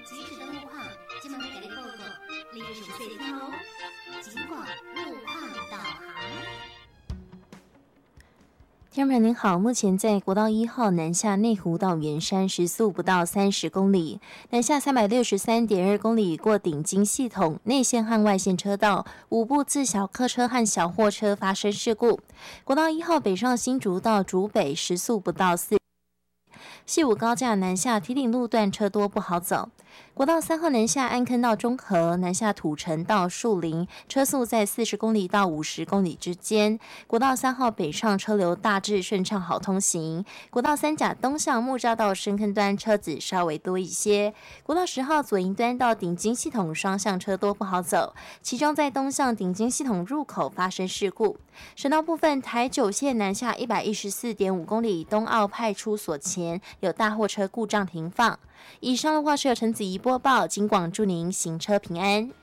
即时的路况，今晚给你报告，你要详细听哦。警广路况导航。听众朋友您好，目前在国道1号南下内湖到圆山时速不到30公里，南下363.2公里过顶金系统内线和外线车道5部自小客车和小货车发生事故。国道1号北上新竹到竹北时速不到4。西武高架南下堤顶路段车多不好走。国道3号南下安坑到中和，南下土城到树林，车速在40公里到50公里之间。国道3号北上车流大致顺畅好通行。国道3甲东向木栅到深坑端车子稍微多一些。国道10号左营端到顶金系统双向车多不好走，其中在东向顶金系统入口发生事故。省道部分，台9线南下114.5公里东澳派出所前有大货车故障停放。以上的话是由陈子怡播报，警广祝您行车平安。